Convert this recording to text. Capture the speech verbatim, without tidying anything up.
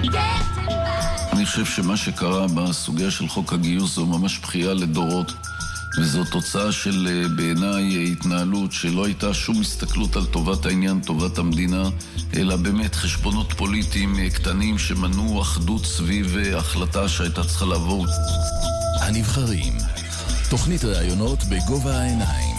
אני חושב שמה שקרה בסוגיה של חוק הגיוס זו ממש בחייה לדורות, וזו תוצאה של בעיניי התנהלות שלא הייתה שום הסתכלות על טובת העניין, טובת המדינה, אלא באמת חשבונות פוליטיים קטנים שמנעו אחדות סביב החלטה שהייתה צריכה לעבור. הנבחרים, תוכנית ראיונות בגובה העיניים.